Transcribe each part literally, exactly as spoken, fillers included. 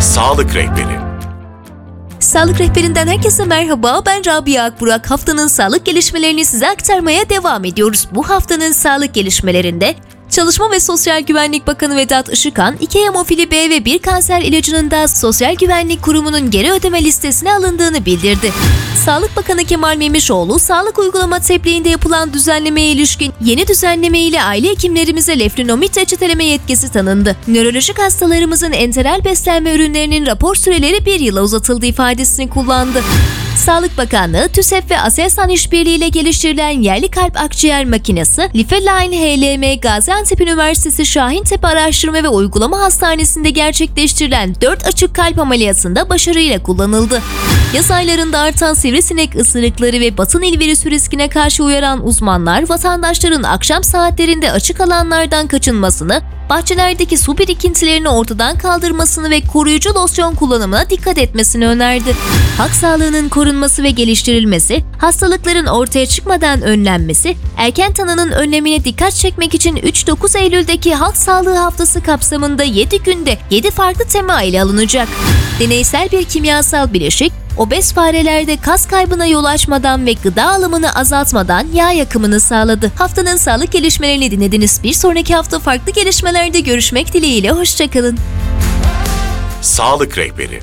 Sağlık Rehberi. Sağlık Rehberinden herkese merhaba, ben Rabia Akburak. Haftanın sağlık gelişmelerini size aktarmaya devam ediyoruz. Bu haftanın sağlık gelişmelerinde Çalışma ve Sosyal Güvenlik Bakanı Vedat Işıkhan, iki hemofili B ve bir kanser ilacının da Sosyal Güvenlik Kurumu'nun geri ödeme listesine alındığını bildirdi. Sağlık Bakanı Kemal Memişoğlu, sağlık uygulama tebliğinde yapılan düzenlemeye ilişkin yeni düzenleme ile aile hekimlerimize leflunomid reçeteleme yetkisi tanındı. Nörolojik hastalarımızın enteral beslenme ürünlerinin rapor süreleri bir yıla uzatıldı ifadesini kullandı. Sağlık Bakanlığı, TÜSEP ve Aselsan işbirliğiyle geliştirilen yerli kalp akciğer makinesi, Lifeline H L M Gaziantep Üniversitesi Şahintepe Araştırma ve Uygulama Hastanesi'nde gerçekleştirilen dört açık kalp ameliyatında başarıyla kullanıldı. Yaz aylarında artan sivrisinek ısırıkları ve batın il virüsü riskine karşı uyaran uzmanlar, vatandaşların akşam saatlerinde açık alanlardan kaçınmasını, bahçelerdeki su birikintilerini ortadan kaldırmasını ve koruyucu losyon kullanımına dikkat etmesini önerdi. Halk sağlığının korunması ve geliştirilmesi, hastalıkların ortaya çıkmadan önlenmesi, erken tanının önlemine dikkat çekmek için üç dokuz Eylül'deki Halk Sağlığı Haftası kapsamında yedi günde yedi farklı tema ile alınacak. Deneysel bir kimyasal bileşik, obez farelerde kas kaybına yol açmadan ve gıda alımını azaltmadan yağ yakımını sağladı. Haftanın sağlık gelişmelerini dinlediniz. Bir sonraki hafta farklı gelişmelerde görüşmek dileğiyle. Hoşçakalın. Sağlık Rehberi.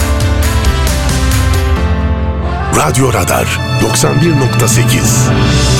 Radyo Radar doksan bir nokta sekiz